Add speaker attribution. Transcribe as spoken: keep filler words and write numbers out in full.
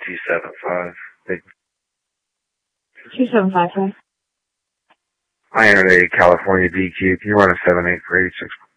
Speaker 1: two seven five.
Speaker 2: two seven five five.
Speaker 1: I entered a California D Q. Can you run a seven eight for eighty-six?